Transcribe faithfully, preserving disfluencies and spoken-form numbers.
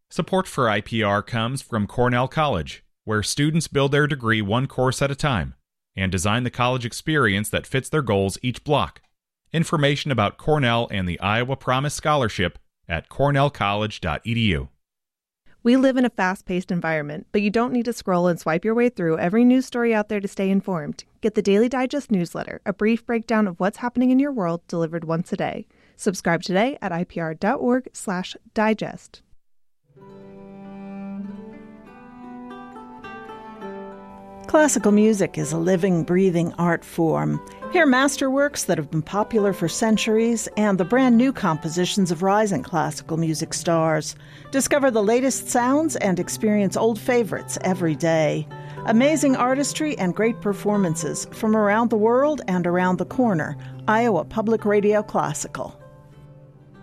Support for I P R comes from Cornell College, where students build their degree one course at a time and design the college experience that fits their goals each block. Information about Cornell and the Iowa Promise Scholarship at cornell college dot e d u. We live in a fast-paced environment, but you don't need to scroll and swipe your way through every news story out there to stay informed. Get the Daily Digest newsletter, a brief breakdown of what's happening in your world delivered once a day. Subscribe today at I P R dot org slash digest. Classical music is a living, breathing art form. Hear masterworks that have been popular for centuries and the brand new compositions of rising classical music stars. Discover the latest sounds and experience old favorites every day. Amazing artistry and great performances from around the world and around the corner. Iowa Public Radio Classical.